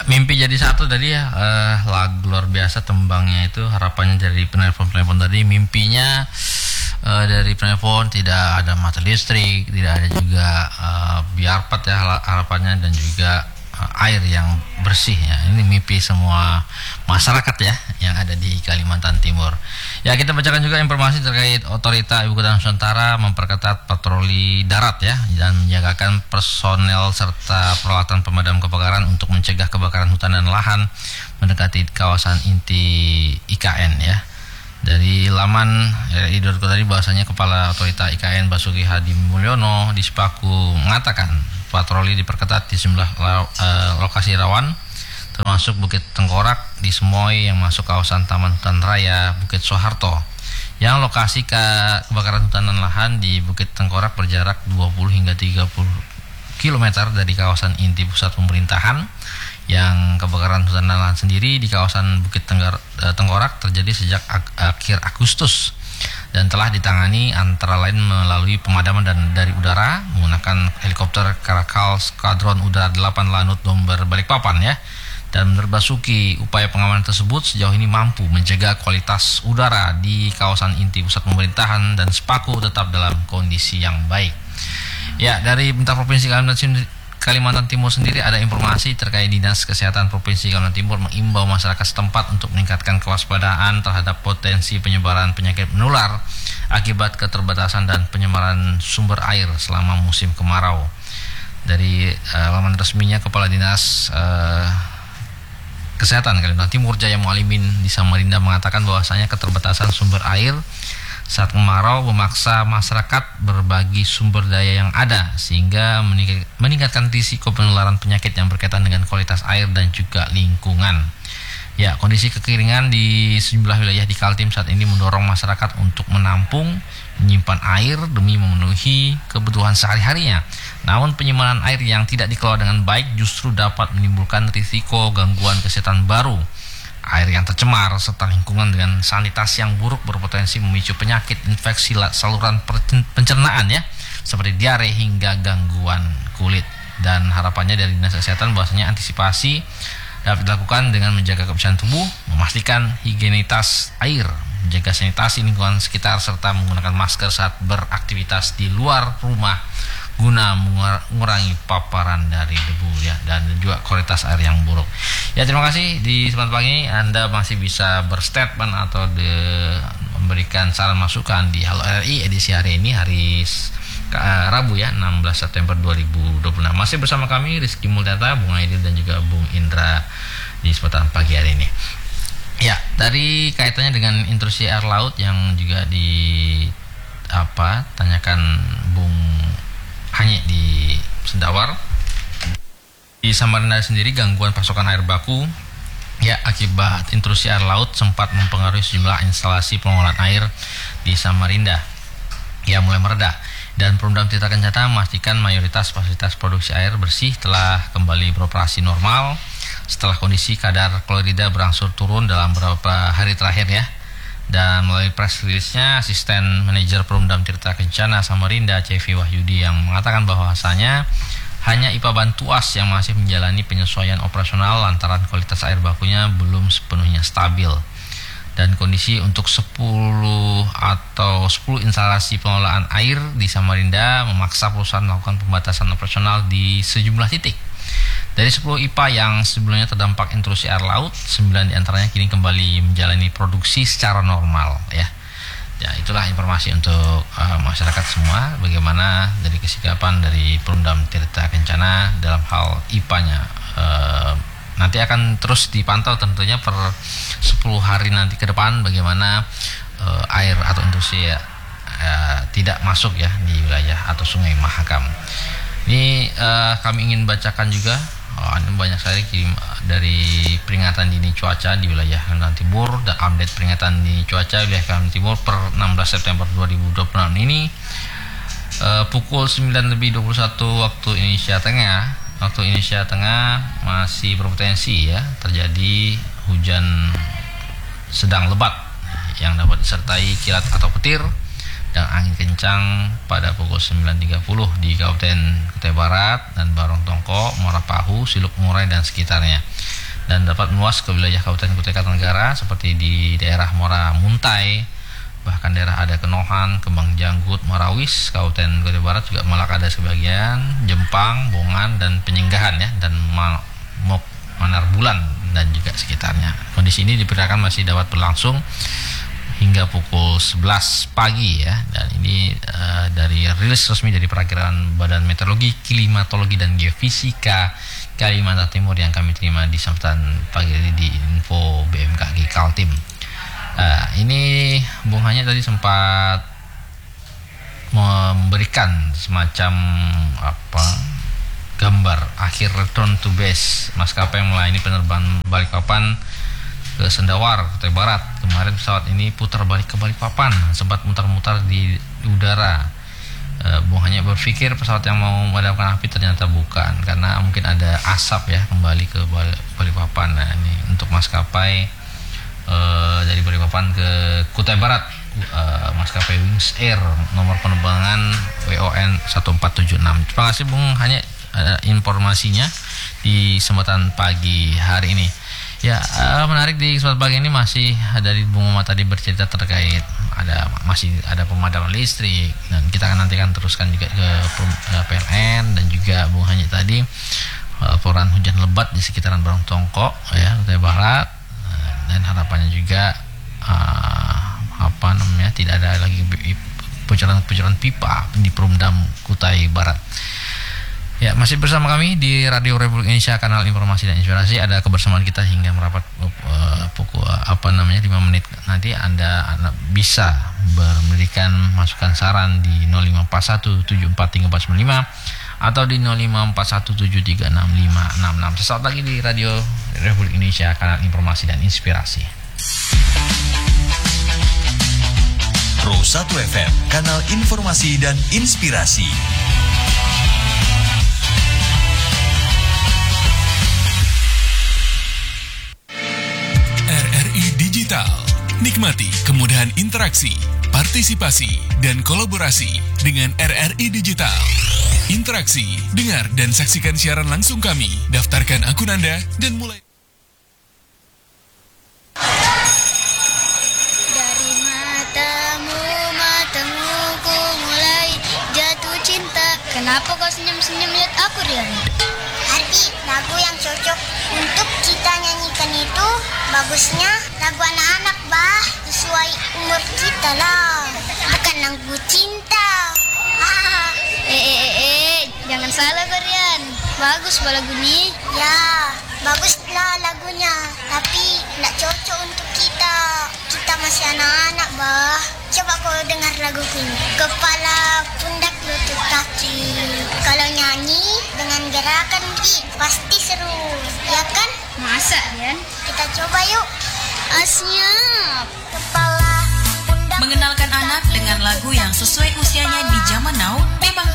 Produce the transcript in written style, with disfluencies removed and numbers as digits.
Mimpi jadi satu tadi ya, lagu luar biasa tembangnya itu. Harapannya dari penelpon tadi, mimpinya dari penelpon tidak ada mati listrik, tidak ada juga biarpet ya harapannya, dan juga air yang bersih ya. Ini mimpi semua masyarakat ya yang ada di Kalimantan Timur. Ya, kita bacakan juga informasi terkait Otorita Ibu Kota Nusantara memperketat patroli darat ya, dan menjagakan personel serta peralatan pemadam kebakaran untuk mencegah kebakaran hutan dan lahan mendekati kawasan inti IKN ya. Dari laman RRI.co tadi bahwasanya Kepala Otorita IKN Basuki Hadi Mulyono di Sepaku mengatakan patroli diperketat di sejumlah lokasi rawan, termasuk Bukit Tengkorak di Semoy yang masuk kawasan Taman Hutan Raya Bukit Soeharto. Yang lokasi kebakaran hutan dan lahan di Bukit Tengkorak berjarak 20 hingga 30 km dari kawasan inti pusat pemerintahan. Yang kebakaran hutan dan lahan sendiri di kawasan Bukit Tengkorak terjadi sejak akhir Agustus dan telah ditangani antara lain melalui pemadaman dan dari udara menggunakan helikopter Karakal Skadron Udara 8 Lanut Domber Balikpapan ya. Dan menurut Basuki, upaya pengamanan tersebut sejauh ini mampu menjaga kualitas udara di kawasan inti pusat pemerintahan dan Sepaku tetap dalam kondisi yang baik. Ya, dari pemerintah Provinsi Kalimantan Timur sendiri ada informasi terkait Dinas Kesehatan Provinsi Kalimantan Timur mengimbau masyarakat setempat untuk meningkatkan kewaspadaan terhadap potensi penyebaran penyakit menular akibat keterbatasan dan penyemaran sumber air selama musim kemarau. Dari laman resminya, Kepala Dinas Kesehatan Kalimantan Timur Jaya Mualimin di Samarinda mengatakan bahwasanya keterbatasan sumber air saat kemarau memaksa masyarakat berbagi sumber daya yang ada sehingga meningkatkan risiko penularan penyakit yang berkaitan dengan kualitas air dan juga lingkungan. Ya, kondisi kekeringan di sejumlah wilayah di Kaltim saat ini mendorong masyarakat untuk menampung, menyimpan air demi memenuhi kebutuhan sehari-harinya. Namun penyimpan air yang tidak dikelola dengan baik justru dapat menimbulkan risiko gangguan kesehatan baru. Air yang tercemar serta lingkungan dengan sanitasi yang buruk berpotensi memicu penyakit infeksi saluran pencernaan ya, seperti diare hingga gangguan kulit. Dan harapannya dari Dinas Kesehatan bahwasanya antisipasi dapat dilakukan dengan menjaga kebersihan tubuh, memastikan higienitas air, menjaga sanitasi lingkungan sekitar serta menggunakan masker saat beraktivitas di luar rumah guna mengurangi paparan dari debu ya, dan juga kualitas air yang buruk. Ya, terima kasih. Di kesempatan pagi Anda masih bisa berstatement atau memberikan saran masukan di Halo RRI edisi hari ini, hari Rabu ya, 16 September 2026. Masih bersama kami Rizky Mulyata, Bung Aidil dan juga Bung Indra di kesempatan pagi hari ini. Ya, dari kaitannya dengan intrusi air laut yang juga tanyakan Bung Hanye di Sendawar. Di Samarinda sendiri gangguan pasokan air baku ya akibat intrusi air laut sempat mempengaruhi sejumlah instalasi pengolahan air di Samarinda ya mulai mereda, dan Perumda Tirta Kencana memastikan mayoritas fasilitas produksi air bersih telah kembali beroperasi normal setelah kondisi kadar klorida berangsur turun dalam beberapa hari terakhir ya. Dan melalui press release-nya, Asisten Manajer Perumda Tirta Kencana Samarinda CV Wahyudi yang mengatakan bahwasanya hanya IPA Bantuas yang masih menjalani penyesuaian operasional lantaran kualitas air bakunya belum sepenuhnya stabil. Dan kondisi untuk 10 instalasi pengelolaan air di Samarinda memaksa perusahaan melakukan pembatasan operasional di sejumlah titik. Dari 10 IPA yang sebelumnya terdampak intrusi air laut, 9 diantaranya kini kembali menjalani produksi secara normal ya. Ya, itulah informasi untuk masyarakat semua bagaimana dari kesigapan dari Perumda Tirta Kencana dalam hal IPA-nya. Nanti akan terus dipantau tentunya per 10 hari nanti ke depan bagaimana air atau intrusi tidak masuk ya di wilayah atau Sungai Mahakam. Ini kami ingin bacakan juga banyak sekali kirim dari peringatan dini cuaca di wilayah Kalimantan Timur dan update peringatan dini cuaca wilayah Kalimantan Timur per 16 September 2026 ini pukul 9:21 waktu Indonesia Tengah. Waktu Indonesia Tengah masih berpotensi ya terjadi hujan sedang lebat yang dapat disertai kilat atau petir dan angin kencang pada pukul 9.30 di Kabupaten Kutai Barat dan Barong Tongko, Muara Pahu, Siluk Murai dan sekitarnya. dan dapat meluas ke wilayah Kabupaten Kutai Kartanegara seperti di daerah Muara Muntai, bahkan daerah ada Kenohan, Kembang Janggut, Marawis, Kabupaten Kutai Barat juga Malak ada sebagian, Jempang, Bongan dan Penyenggahan ya, dan Manar Bulan dan juga sekitarnya. Kondisi ini diperkirakan masih dapat berlangsung hingga pukul 11 pagi ya, dan ini dari rilis resmi dari Perakiraan Badan Meteorologi, Klimatologi dan Geofisika Kalimantan Timur yang kami terima di kesempatan pagi ini di info BMKG Kaltim. Ini Bung Hanya tadi sempat memberikan semacam gambar akhir return to base maskapai yang melayani penerbangan Balikpapan ke Sendawar, Kutai Barat. Kemarin pesawat ini putar balik ke Balikpapan, sempat mutar-mutar di udara. Bung Hanya berpikir pesawat yang mau memadamkan api, ternyata bukan, karena mungkin ada asap ya kembali ke Balikpapan. Nah, ini untuk maskapai dari Balikpapan ke Kutai Barat, maskapai Wings Air, nomor penerbangan WON 1476. Terima kasih Bung Hanya informasinya di kesempatan pagi hari ini. Ya, menarik di kesempatan pagi ini masih dari Bung Muhammad tadi bercerita terkait masih ada pemadaman listrik, dan kita akan nantikan teruskan juga ke PLN, dan juga Bung Hanya tadi laporan hujan lebat di sekitaran Barong Tongko ya, Kutai Barat, dan harapannya juga tidak ada lagi bocoran pipa di Perumdam Kutai Barat. Ya, masih bersama kami di Radio Republik Indonesia, kanal informasi dan inspirasi. Ada kebersamaan kita hingga merapat pukul 5 menit. Nanti Anda bisa memberikan masukan saran di 0541743495 atau di 0541736566. Sesaat lagi di Radio Republik Indonesia, kanal informasi dan inspirasi. Pro 1 FM, kanal informasi dan inspirasi. Digital. Nikmati kemudahan interaksi, partisipasi, dan kolaborasi dengan RRI Digital. Interaksi, dengar, dan saksikan siaran langsung kami. Daftarkan akun Anda dan mulai. Dari matamu ku mulai jatuh cinta. Kenapa kau senyum-senyum lihat aku, Rian? Ardi, lagu yang cocok untuk kita nyanyikan itu bagusnya lagu anak-anak, bah, sesuai umur kita lah, bukan lagu cinta. Jangan salah, Rian. Bagus lagu ini. Ya, baguslah lagunya, tapi tidak cocok untuk kita. Kita masih anak-anak, bah. Coba kau dengar lagu ini. Kepala, pundak, lutut, kaki. Kalau nyanyi dengan gerakan pasti seru, ya kan? Masa, Rian? Kita coba yuk. Siap. Kepala, pundak. Mengenalkan anak dengan lagu yang sesuai usianya di zaman now memang